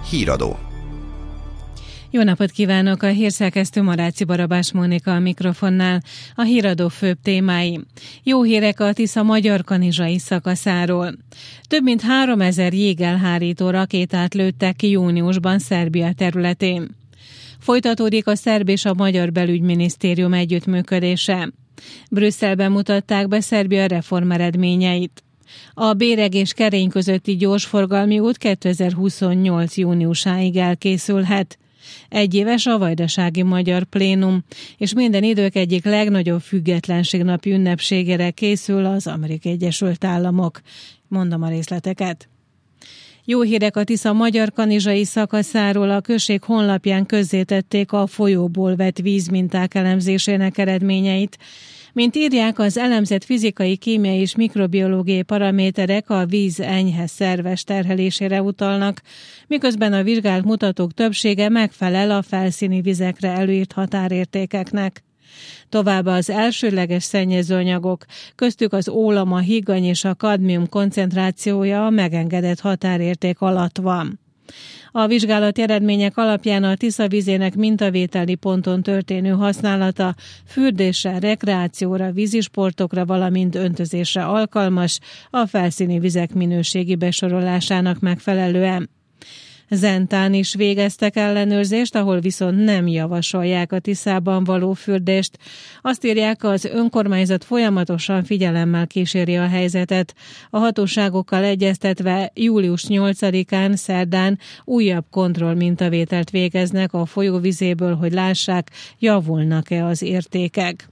Híradó. Jó napot kívánok! A hírszerkesztő Maráci Barabás Mónika a mikrofonnál. A híradó főbb témái. Jó hírek a Tisza-Magyarkanizsai szakaszáról. Több mint 3000 jégelhárító rakétát lőttek ki júniusban Szerbia területén. Folytatódik a szerb és a magyar belügyminisztérium együttműködése. Brüsszelben mutatták be Szerbia reformeredményeit. A Béreg és Kerény közötti gyorsforgalmi út 2028. júniusáig elkészülhet. Egyéves a Vajdasági Magyar Plénum, és minden idők egyik legnagyobb függetlenségnapi ünnepségére készül az Amerikai Egyesült Államok. Mondom a részleteket. Jó hírek a Tisza-Magyarkanizsai szakaszáról. A község honlapján közzétették a folyóból vett vízminták elemzésének eredményeit. Mint írják, az elemzett fizikai, kémiai és mikrobiológiai paraméterek a víz enyhe szerves terhelésére utalnak, miközben a vizsgált mutatók többsége megfelel a felszíni vizekre előírt határértékeknek. Továbbá az elsődleges szennyezőanyagok, köztük az ólom, a higany és a kadmium koncentrációja a megengedett határérték alatt van. A vizsgálati eredmények alapján a Tisza vizének mintavételi ponton történő használata fürdésre, rekreációra, vízisportokra, valamint öntözésre alkalmas, a felszíni vizek minőségi besorolásának megfelelően. Zentán is végeztek ellenőrzést, ahol viszont nem javasolják a Tiszában való fürdést. Azt írják, az önkormányzat folyamatosan figyelemmel kíséri a helyzetet. A hatóságokkal egyeztetve július 8-án, szerdán újabb kontrollmintavételt végeznek a folyóvizéből, hogy lássák, javulnak-e az értékek.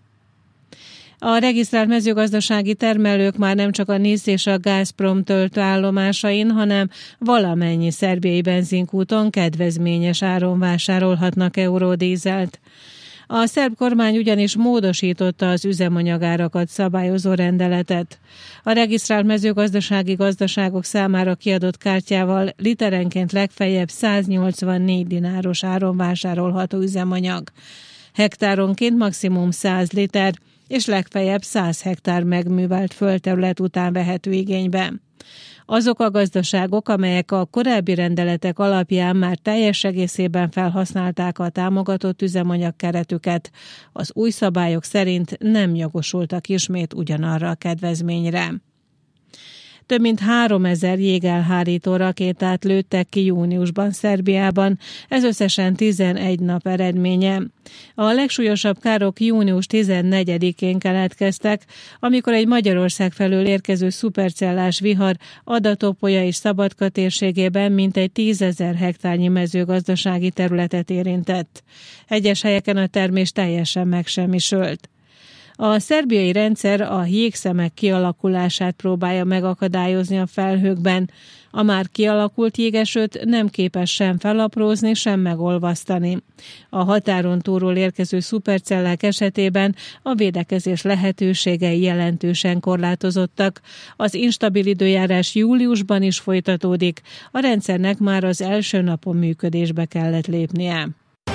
A regisztrált mezőgazdasági termelők már nem csak a NISZ és a Gazprom töltőállomásain, hanem valamennyi szerbiai benzinkúton kedvezményes áron vásárolhatnak eurodízelt. A szerb kormány ugyanis módosította az üzemanyagárakat szabályozó rendeletet. A regisztrált mezőgazdasági gazdaságok számára kiadott kártyával literenként legfeljebb 184 dináros áron vásárolható üzemanyag. Hektáronként maximum 100 liter, és legfeljebb 100 hektár megművelt földterület után vehető igénybe. Azok a gazdaságok, amelyek a korábbi rendeletek alapján már teljes egészében felhasználták a támogatott üzemanyagkeretüket, az új szabályok szerint nem jogosultak ismét ugyanarra a kedvezményre. Több mint 3000 jégelhárító rakétát lőttek ki júniusban Szerbiában, ez összesen 11 nap eredménye. A legsúlyosabb károk június 14-én keletkeztek, amikor egy Magyarország felől érkező szupercellás vihar Adatopolya és Szabadka térségében mintegy 10 000 hektárnyi mezőgazdasági területet érintett. Egyes helyeken a termés teljesen megsemmisült. A szerbiai rendszer a jégszemek kialakulását próbálja megakadályozni a felhőkben. A már kialakult jégesőt nem képes sem felaprózni, sem megolvasztani. A határon túlról érkező szupercellák esetében a védekezés lehetőségei jelentősen korlátozottak. Az instabil időjárás júliusban is folytatódik. A rendszernek már az első napon működésbe kellett lépnie.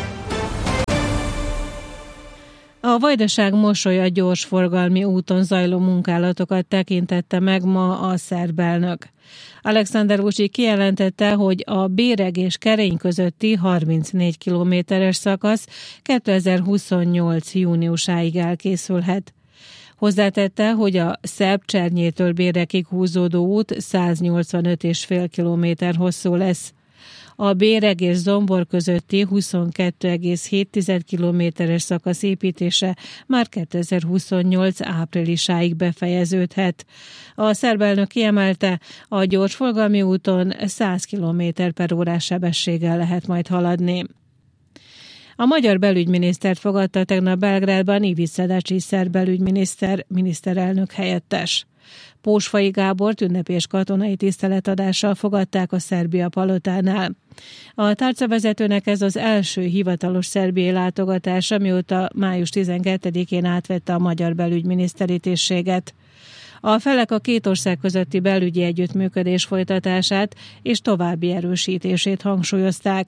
A Vajdaság Mosolya gyorsforgalmi úton zajló munkálatokat tekintette meg ma a szerb elnök. Alexander Vučić kijelentette, hogy a Béreg és Kerény közötti 34 kilométeres szakasz 2028. júniusáig elkészülhet. Hozzátette, hogy a Szerb-Csernyétől Béregig húzódó út 185,5 kilométer hosszú lesz. A Béreg és Zombor közötti 22,7 kilométeres szakasz építése már 2028. áprilisáig befejeződhet. A szerb elnök kiemelte, a gyorsforgalmi úton 100 km/h sebességgel lehet majd haladni. A magyar belügyminisztert fogadta tegnap Belgrádban Ivica Dačić szerb miniszterelnök helyettes. Pósfai Gábort ünnepés katonai tiszteletadással fogadták a Szerbia palotánál. A tárcavezetőnek ez az első hivatalos szerbiai látogatása, mióta május 12-én átvette a magyar belügyminiszteri tisztséget. A felek a két ország közötti belügyi együttműködés folytatását és további erősítését hangsúlyozták.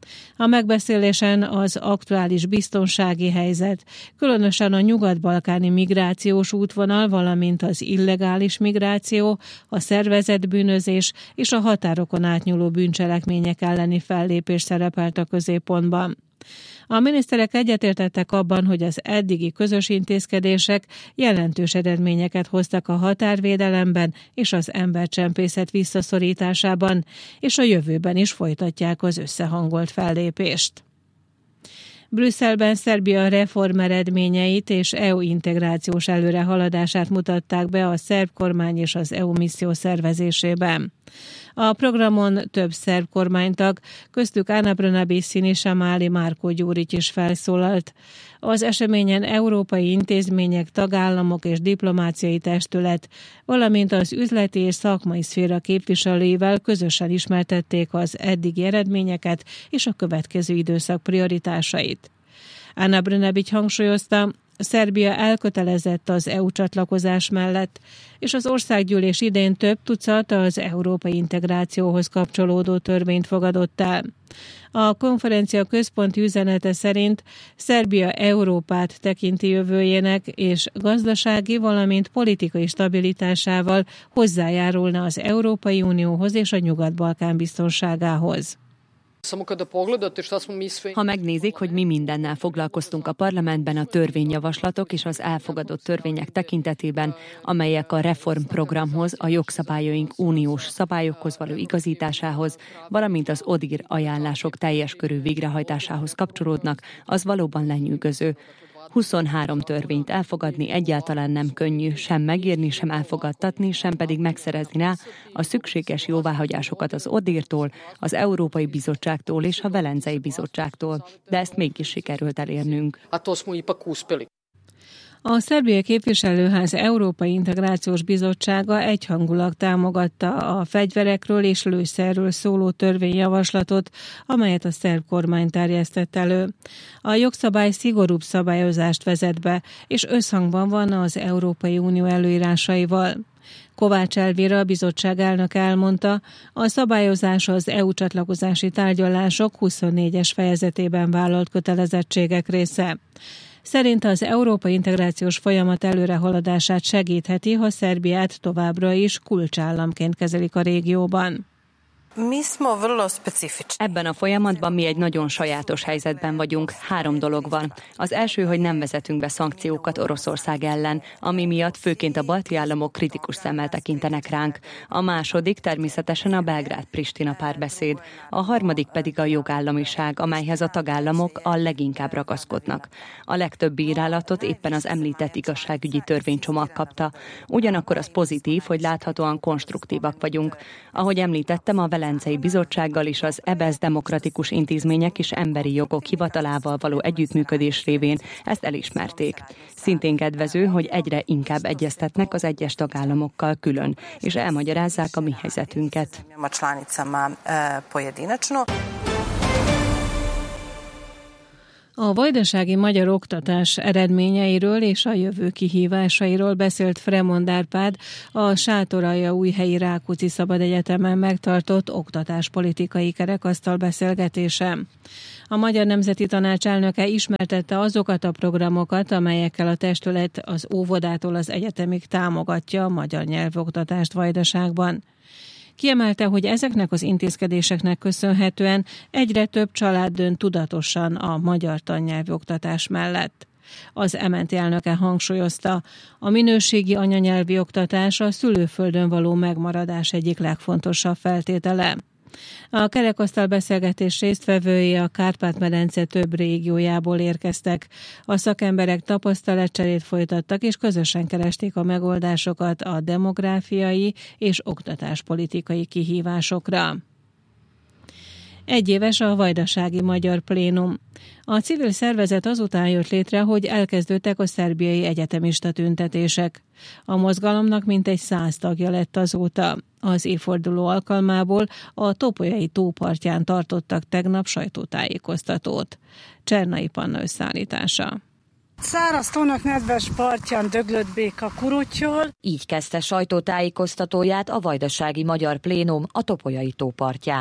A megbeszélésen az aktuális biztonsági helyzet, különösen a nyugat-balkáni migrációs útvonal, valamint az illegális migráció, a szervezett bűnözés és a határokon átnyúló bűncselekmények elleni fellépés szerepelt a középpontban. A miniszterek egyetértettek abban, hogy az eddigi közös intézkedések jelentős eredményeket hoztak a határvédelemben és az embercsempészet visszaszorításában, és a jövőben is folytatják az összehangolt fellépést. Brüsszelben Szerbia reform eredményeit és EU integrációs előrehaladását mutatták be a szerb kormány és az EU misszió szervezésében. A programon több szerb kormánytag, köztük Ana Brnabić, Siniša Mali, Marko Gyurić is felszólalt. Az eseményen európai intézmények, tagállamok és diplomáciai testület, valamint az üzleti és szakmai szféra képviselőivel közösen ismertették az eddigi eredményeket és a következő időszak prioritásait. Ana Brnabić hangsúlyozta, Szerbia elkötelezett az EU csatlakozás mellett, és az országgyűlés idén több tucat az európai integrációhoz kapcsolódó törvényt fogadott el. A konferencia központi üzenete szerint Szerbia Európát tekinti jövőjének, és gazdasági, valamint politikai stabilitásával hozzájárulna az Európai Unióhoz és a Nyugat-Balkán biztonságához. Ha megnézik, hogy mi mindennel foglalkoztunk a parlamentben a törvényjavaslatok és az elfogadott törvények tekintetében, amelyek a reformprogramhoz, a jogszabályaink uniós szabályokhoz való igazításához, valamint az ODIHR ajánlások teljes körű végrehajtásához kapcsolódnak, az valóban lenyűgöző. 23 törvényt elfogadni egyáltalán nem könnyű, sem megírni, sem elfogadtatni, sem pedig megszerezni rá a szükséges jóváhagyásokat az ODIHR-tól, az Európai Bizottságtól és a Velencei Bizottságtól, de ezt mégis sikerült elérnünk. A Szerbia Képviselőház Európai Integrációs Bizottsága egyhangulag támogatta a fegyverekről és lőszerről szóló törvényjavaslatot, amelyet a szerb kormány terjesztett elő. A jogszabály szigorúbb szabályozást vezet be, és összhangban van az Európai Unió előírásaival. Kovács Elvira, a bizottság elnöke elmondta, a szabályozás az EU csatlakozási tárgyalások 24-es fejezetében vállalt kötelezettségek része. Szerint az európai integrációs folyamat előrehaladását segítheti, ha Szerbiát továbbra is kulcsállamként kezelik a régióban. Ebben a folyamatban mi egy nagyon sajátos helyzetben vagyunk. 3 dolog van. Az első, hogy nem vezetünk be szankciókat Oroszország ellen, ami miatt főként a balti államok kritikus szemmel tekintenek ránk. A második természetesen a Belgrád-Pristina párbeszéd. A harmadik pedig a jogállamiság, amelyhez a tagállamok a leginkább ragaszkodnak. A legtöbb bírálatot éppen az említett igazságügyi törvénycsomag kapta. Ugyanakkor az pozitív, hogy láthatóan konstruktívak vagyunk. Ahogy említettem, a Velencei Bizottsággal és az EBESZ demokratikus intézmények és emberi jogok hivatalával való együttműködés révén ezt elismerték. Szintén kedvező, hogy egyre inkább egyeztetnek az egyes tagállamokkal külön, és elmagyarázzák a mi helyzetünket. A vajdasági magyar oktatás eredményeiről és a jövő kihívásairól beszélt Fremond Árpád a Sátoraljaújhelyi Rákóczi Szabad Egyetemen megtartott oktatáspolitikai kerekasztal beszélgetésen. A Magyar Nemzeti Tanács elnöke ismertette azokat a programokat, amelyekkel a testület az óvodától az egyetemig támogatja a magyar nyelvoktatást Vajdaságban. Kiemelte, hogy ezeknek az intézkedéseknek köszönhetően egyre több család dönt tudatosan a magyar tannyelvi oktatás mellett. Az MNT elnöke hangsúlyozta, a minőségi anyanyelvi oktatás a szülőföldön való megmaradás egyik legfontosabb feltétele. A kerekasztal beszélgetés résztvevői a Kárpát-medence több régiójából érkeztek. A szakemberek tapasztalatcserét folytattak, és közösen keresték a megoldásokat a demográfiai és oktatáspolitikai kihívásokra. Egyéves a vajdasági magyar plénum. A civil szervezet azután jött létre, hogy elkezdődtek a szerbiai egyetemista tüntetések. A mozgalomnak mintegy 100 tagja lett azóta. Az évforduló alkalmából a Topolyai tó partján tartottak tegnap sajtótájékoztatót. Csernai Panna összeállítása. Száraz tónak nedves partján döglött béka kurutyol. Így kezdte sajtótájékoztatóját a vajdasági magyar plénum a Topolyai tó partján.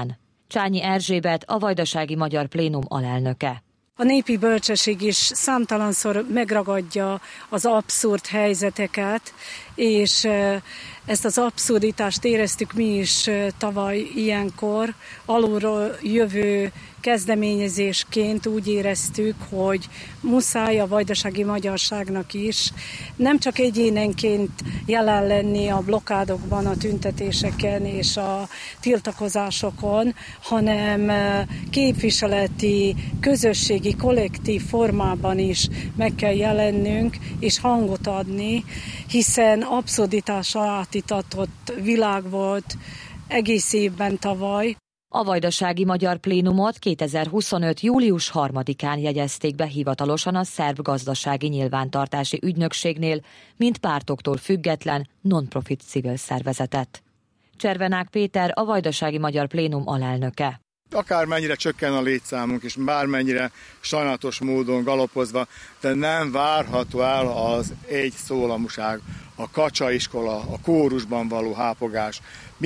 Csányi Erzsébet, a Vajdasági Magyar Plénum alelnöke. A népi bölcsesség is számtalanszor megragadja az abszurd helyzeteket, és ezt az abszurditást éreztük mi is tavaly ilyenkor. Alulról jövő kezdeményezésként úgy éreztük, hogy muszáj a vajdasági magyarságnak is nem csak egyénenként jelen lenni a blokkádokban, a tüntetéseken és a tiltakozásokon, hanem képviseleti, közösségi, kollektív formában is meg kell jelennünk és hangot adni, hiszen abszurditásra átítatott világ volt egész évben tavaly. A Vajdasági Magyar Plénumot 2025. július 3-án jegyezték be hivatalosan a szerb gazdasági nyilvántartási ügynökségnél, mint pártoktól független, non-profit civil szervezetet. Cservenák Péter, a Vajdasági Magyar Plénum alelnöke. Akármennyire csökken a létszámunk, és bármennyire sajnálatos módon galopozva, de nem várható el az egy szólamúság, a kacsaiskola, a kórusban való hápogás.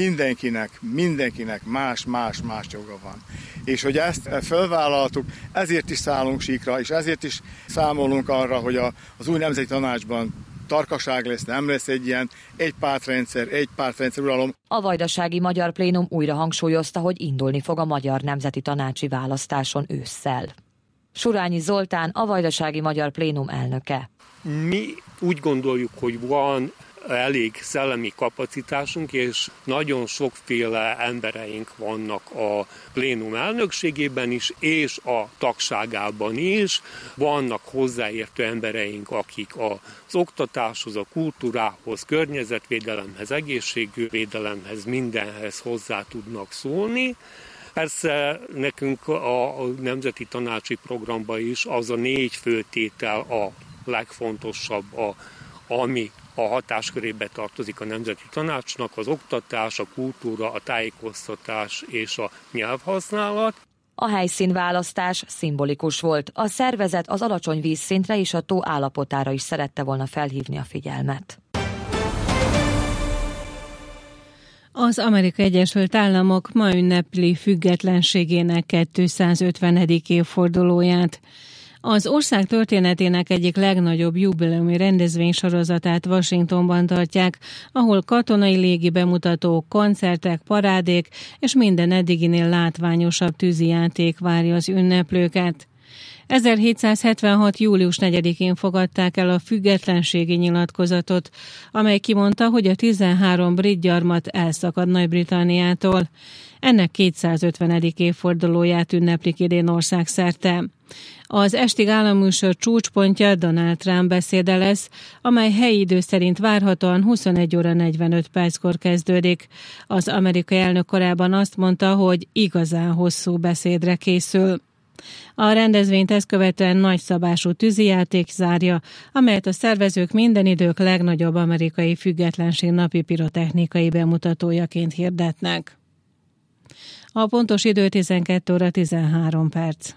Mindenkinek más joga van. És hogy ezt felvállaltuk, ezért is szállunk síkra, és ezért is számolunk arra, hogy az új nemzeti tanácsban tarkaság lesz, nem lesz egy ilyen egy pártrendszer uralom. A Vajdasági Magyar Plénum újra hangsúlyozta, hogy indulni fog a Magyar Nemzeti Tanácsi választáson ősszel. Surányi Zoltán, a Vajdasági Magyar Plénum elnöke. Mi úgy gondoljuk, hogy van elég szellemi kapacitásunk, és nagyon sokféle embereink vannak a plénum elnökségében is, és a tagságában is. Vannak hozzáértő embereink, akik az oktatáshoz, a kultúrához, környezetvédelemhez, egészségvédelemhez, mindenhez hozzá tudnak szólni. Persze nekünk a Nemzeti Tanácsi Programban is az a 4 főtétel a legfontosabb, ami a hatáskörébe tartozik a Nemzeti Tanácsnak: az oktatás, a kultúra, a tájékoztatás és a nyelvhasználat. A helyszínválasztás szimbolikus volt. A szervezet az alacsony vízszintre és a tó állapotára is szerette volna felhívni a figyelmet. Az Amerikai Egyesült Államok ma ünnepli függetlenségének 250. évfordulóját. Az ország történetének egyik legnagyobb jubileumi rendezvénysorozatát Washingtonban tartják, ahol katonai légi bemutatók, koncertek, parádék és minden eddiginél látványosabb tűzijáték várja az ünneplőket. 1776. július 4-én fogadták el a függetlenségi nyilatkozatot, amely kimondta, hogy a 13 brit gyarmat elszakad Nagy-Britanniától. Ennek 250. évfordulóját ünneplik idén országszerte. Az estig államműsor csúcspontja Donald Trump beszéde lesz, amely helyi idő szerint várhatóan 21 óra 45 perckor kezdődik. Az amerikai elnök korábban azt mondta, hogy igazán hosszú beszédre készül. A rendezvényt ezt követően nagyszabású tűzijáték zárja, amelyet a szervezők minden idők legnagyobb amerikai függetlenség napi pirotechnikai bemutatójaként hirdetnek. A pontos idő 12 óra 13 perc.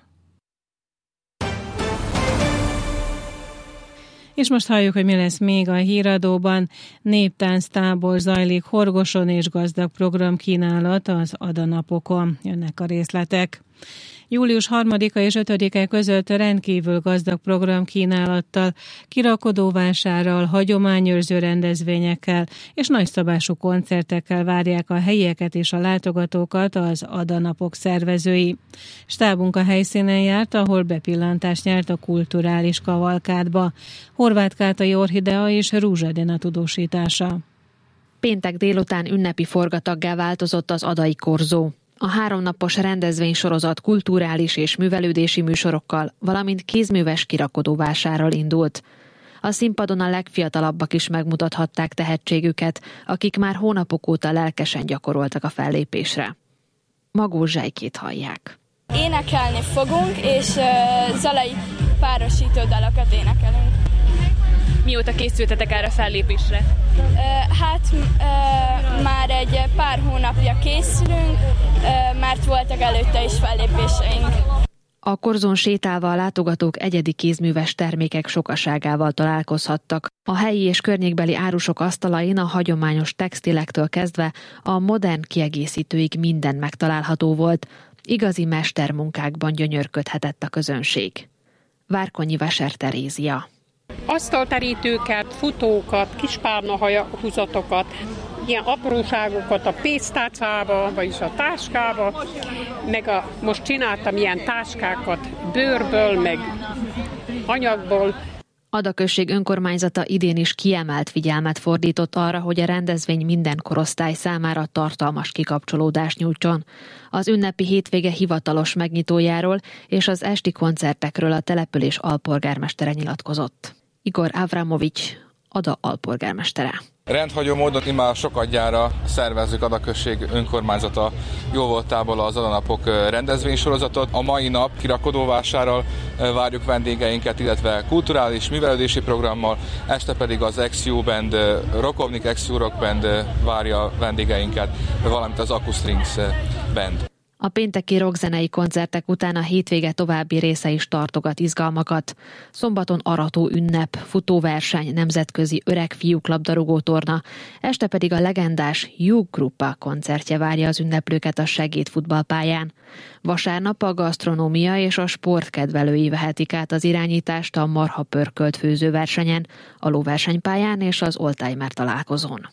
És most halljuk, hogy mi lesz még a híradóban. Néptánc tábor zajlik Horgoson és gazdag programkínálat az Adanapokon. Jönnek a részletek. Július 3-a és 5-e között rendkívül gazdag programkínálattal, kirakodóvásárral, hagyományőrző rendezvényekkel és nagyszabású koncertekkel várják a helyieket és a látogatókat az Adanapok szervezői. Stábunk a helyszínen járt, ahol bepillantást nyert a kulturális kavalkádba. Horváth Kátai Orhidea és Rúzsa Edina tudósítása. Péntek délután ünnepi forgataggá változott az adai korzó. A 3 napos rendezvénysorozat kulturális és művelődési műsorokkal, valamint kézműves kirakodóvásárral indult. A színpadon a legfiatalabbak is megmutathatták tehetségüket, akik már hónapok óta lelkesen gyakoroltak a fellépésre. Magós Zsejkét hallják. Énekelni fogunk, és zalai párosító dalokat énekelünk. Mióta készültetek erre a fellépésre? Már egy pár hónapja készülünk, mert voltak előtte is fellépéseink. A korzón sétálva a látogatók egyedi kézműves termékek sokaságával találkozhattak. A helyi és környékbeli árusok asztalain a hagyományos textilektől kezdve a modern kiegészítőig minden megtalálható volt. Igazi mestermunkákban gyönyörködhetett a közönség. Várkonyi Veser Terézia. Asztalterítőket, futókat, kispárnahúzatokat, ilyen apróságokat a pénztárcába, vagyis a táskába, meg most csináltam ilyen táskákat bőrből, meg anyagból. Ada község önkormányzata idén is kiemelt figyelmet fordított arra, hogy a rendezvény minden korosztály számára tartalmas kikapcsolódást nyújtson. Az ünnepi hétvége hivatalos megnyitójáról és az esti koncertekről a település alpolgármestere nyilatkozott. Igor Avramovics, Ada alpolgármestere. Rendhagyó módon immár sokadjára szervezzük Ada község önkormányzata jóvoltából az Ada napok rendezvénysorozatot. A mai nap kirakodóvásárral várjuk vendégeinket, illetve kulturális művelődési programmal, este pedig az XU Band, Rokovnik XU Rock Band várja vendégeinket, valamint az Akustrings Band. A pénteki rockzenei koncertek után a hétvége további része is tartogat izgalmakat. Szombaton arató ünnep, futóverseny, nemzetközi öreg fiúk labdarúgótorna, este pedig a legendás Juggruppa koncertje várja az ünneplőket a Segéd futballpályán. Vasárnap a gasztronómia és a sport kedvelői vehetik át az irányítást a marha pörkölt főzőversenyen, a lóversenypályán és az oldtimer találkozón.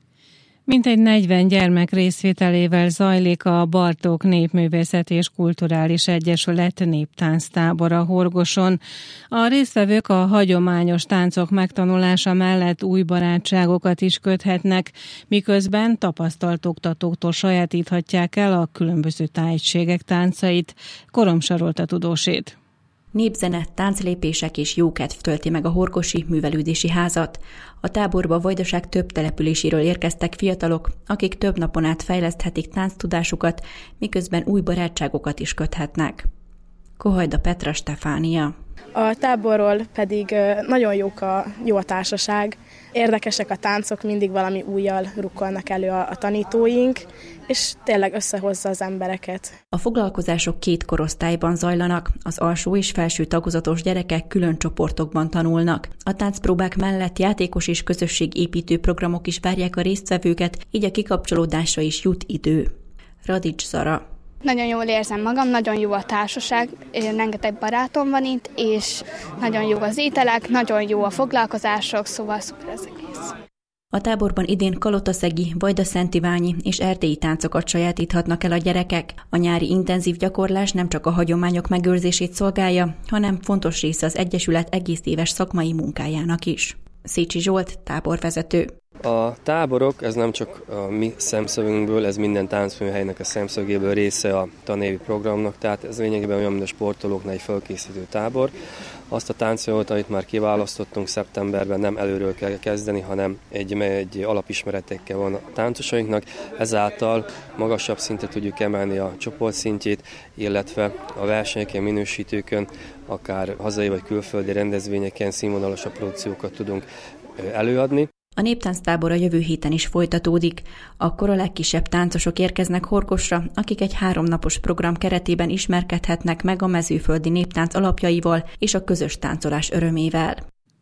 Mintegy 40 gyermek részvételével zajlik a Bartók Népművészet és Kulturális Egyesület néptánctábora Horgoson. A résztvevők a hagyományos táncok megtanulása mellett új barátságokat is köthetnek, miközben tapasztalt oktatóktól sajátíthatják el a különböző tájegységek táncait. Koromsarolta tudósét. Népzene, tánclépések és jókedv tölti meg a horgosi művelődési házat. A táborba Vajdaság több településéről érkeztek fiatalok, akik több napon át fejleszthetik tánctudásukat, miközben új barátságokat is köthetnek. Kohajda Petra Stefánia. A táborról pedig nagyon jó a társaság, érdekesek a táncok, mindig valami újjal rukkolnak elő a tanítóink, és tényleg összehozza az embereket. A foglalkozások 2 korosztályban zajlanak, az alsó és felső tagozatos gyerekek külön csoportokban tanulnak. A táncpróbák mellett játékos és közösségépítő programok is várják a résztvevőket, így a kikapcsolódásra is jut idő. Radics Zara. Nagyon jól érzem magam, nagyon jó a társaság, rengeteg barátom van itt, és nagyon jó az ételek, nagyon jó a foglalkozások, szóval szuper az egész. A táborban idén kalotaszegi, vajdaszántiványi és erdélyi táncokat sajátíthatnak el a gyerekek. A nyári intenzív gyakorlás nem csak a hagyományok megőrzését szolgálja, hanem fontos része az Egyesület egész éves szakmai munkájának is. Szécsi Zsolt, táborvezető. A táborok, ez nem csak a mi szemszögünkből, ez minden táncműhelynek a szemszögéből része a tanévi programnak, tehát ez lényegében olyan, mint a sportolóknál egy felkészítő tábor. Azt a táncművet, amit már kiválasztottunk szeptemberben, nem előről kell kezdeni, hanem egy alapismeretekkel van a táncosainknak, ezáltal magasabb szintre tudjuk emelni a csoportszintjét, illetve a versenyeken, minősítőkön, akár hazai vagy külföldi rendezvényeken színvonalasabb produkciókat tudunk előadni. A néptánctábor a jövő héten is folytatódik. Akkor a legkisebb táncosok érkeznek Horgosra, akik egy 3 napos program keretében ismerkedhetnek meg a mezőföldi néptánc alapjaival és a közös táncolás örömével.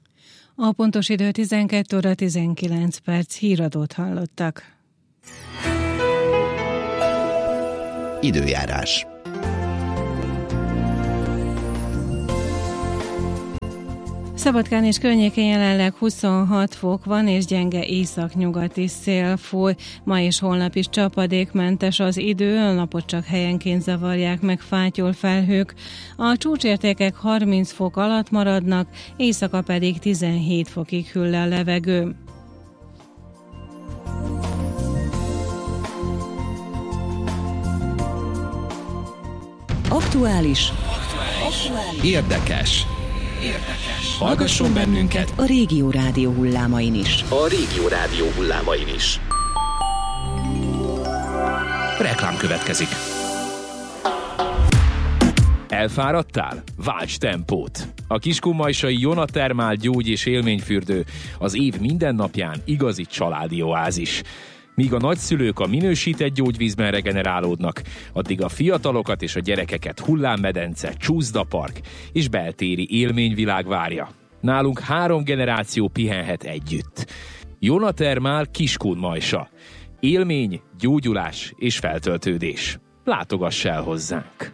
A pontos idő 12 óra 19 perc, híradót hallottak. Időjárás. Szabadkán és környékén jelenleg 26 fok van, és gyenge északnyugati szél fúj. Ma és holnap is csapadékmentes az idő, a napot csak helyenként zavarják meg fátyol felhők. A csúcsértékek 30 fok alatt maradnak, éjszaka pedig 17 fokig hűl le a levegő. Aktuális. Érdekes. Hallgasson bennünket a Régió Rádió hullámain is. Reklám következik. Elfáradtál? Válts tempót! A kiskunmajsai Jona Termál gyógy- és élményfürdő az év minden napján igazi családi oázis. Míg a nagyszülők a minősített gyógyvízben regenerálódnak, addig a fiatalokat és a gyerekeket hullámmedence, csúszdapark és beltéri élményvilág várja. Nálunk 3 generáció pihenhet együtt. Jonatermál Kiskunmajsa. Élmény, gyógyulás és feltöltődés. Látogass el hozzánk!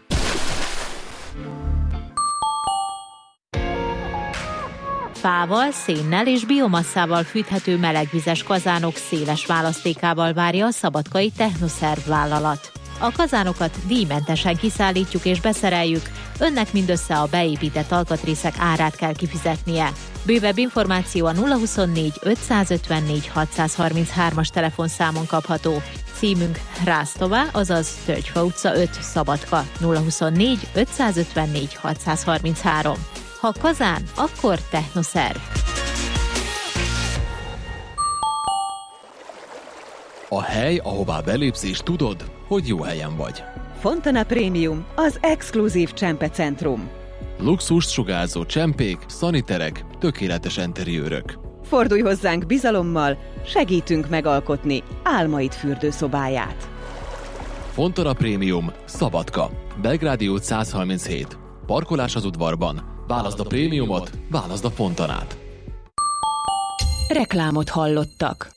Fával, szénnel és biomasszával fűthető melegvizes kazánok széles választékával várja a szabadkai Technoszerv vállalat. A kazánokat díjmentesen kiszállítjuk és beszereljük, önnek mindössze a beépített alkatrészek árát kell kifizetnie. Bővebb információ a 024 554 633-as telefonszámon kapható. Címünk Rásztová, azaz Tölgyfa utca 5, Szabadka, 024 554 633. Ha kazán, akkor Technoszerv. A hely, ahová belépsz és tudod, hogy jó helyen vagy. Fontana Premium, az exkluzív csempecentrum. Luxust sugárzó csempék, szaniterek, tökéletes enteriőrök. Fordulj hozzánk bizalommal, segítünk megalkotni álmaid fürdőszobáját. Fontana Premium, Szabadka, Belgrádi út 137. Parkolás az udvarban. Válaszd a prémiumot, válaszd a Fontanát. Reklámot hallottak.